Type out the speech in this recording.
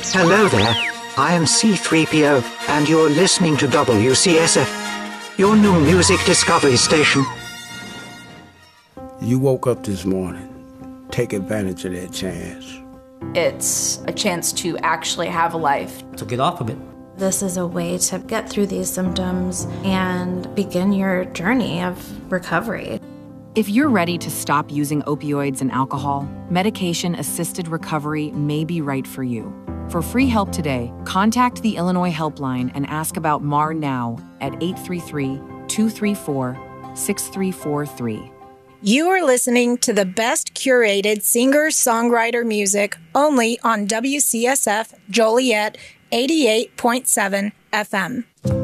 Hello there, I am C3PO, and you're listening to WCSF, your new music discovery station. You woke up this morning. Take advantage of that chance. It's a chance to actually have a life. To get off of it. This is a way to get through these symptoms and begin your journey of recovery. If you're ready to stop using opioids and alcohol, medication-assisted recovery may be right for you. For free help today, contact the Illinois Helpline and ask about MAR now at 833-234-6343. You are listening to the best curated singer-songwriter music only on WCSF Joliet 88.7 FM.